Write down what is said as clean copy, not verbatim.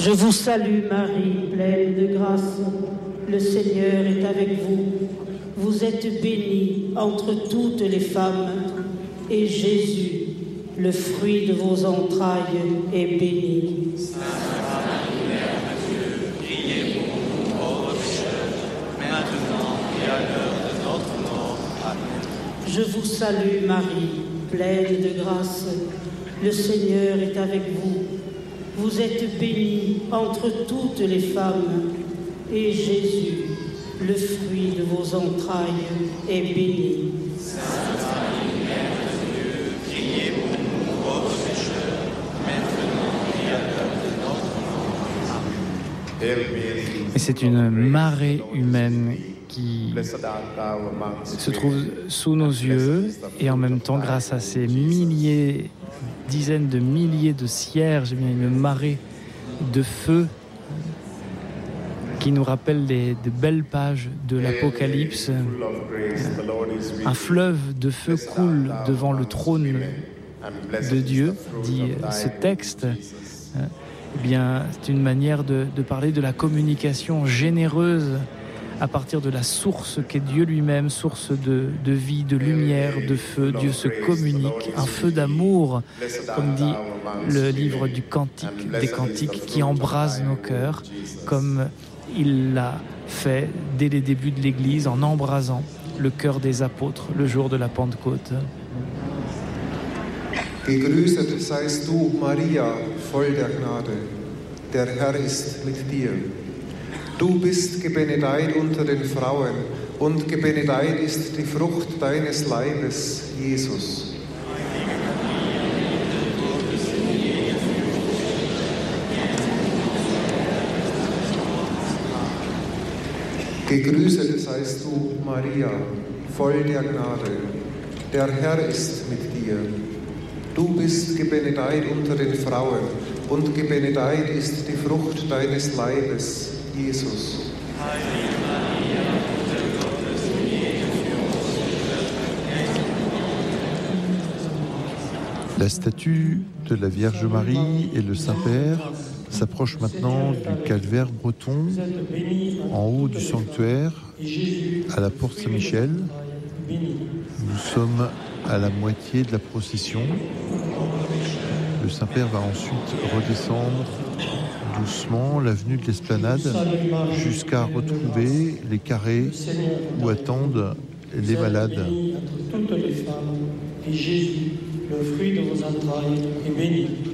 Je vous salue Marie, pleine de grâce. Le Seigneur est avec vous. Vous êtes bénie entre toutes les femmes, et Jésus, le fruit de vos entrailles, est béni. Sainte Marie, Mère de Dieu, priez pour nous pauvres pécheurs, maintenant et à l'heure de notre mort. Amen. Je vous salue Marie, pleine de grâce. Le Seigneur est avec vous. Vous êtes bénie entre toutes les femmes, et Jésus, le fruit de vos entrailles, est béni. Sainte Marie, Mère de Dieu, priez pour nous pauvres pécheurs, maintenant et à l'heure de notre mort. Et c'est une marée humaine qui se trouve sous nos yeux, et en même temps, grâce à ces dizaines de milliers de cierges, une marée de feu qui nous rappelle de belles pages de l'Apocalypse. Un fleuve de feu coule devant le trône de Dieu, dit ce texte. Eh bien, c'est une manière de parler de la communication généreuse à partir de la source qu'est Dieu lui-même, source de vie, de lumière, de feu. Dieu se communique, un feu d'amour, comme dit le livre des Cantiques, qui embrase nos cœurs, comme il l'a fait dès les débuts de l'Église, en embrasant le cœur des apôtres le jour de la Pentecôte. Gegrüßet seist du, Maria, voll der Gnade. Der Herr ist mit dir. Du bist gebenedeit unter den Frauen, und gebenedeit ist die Frucht deines Leibes, Jesus. Gegrüßet seist du, Maria, voll der Gnade. Der Herr ist mit dir. Du bist gebenedeit unter den Frauen, und gebenedeit ist die Frucht deines Leibes, Jesus. La statue de la Vierge Marie et le Saint-Père s'approche maintenant du calvaire breton, en haut du sanctuaire, à la porte Saint-Michel. Nous sommes à la moitié de la procession. Le Saint-Père va ensuite redescendre doucement l'avenue de l'Esplanade jusqu'à retrouver les carrés où attendent les malades. Toutes les femmes, et Jésus, le fruit de vos entrailles, est béni.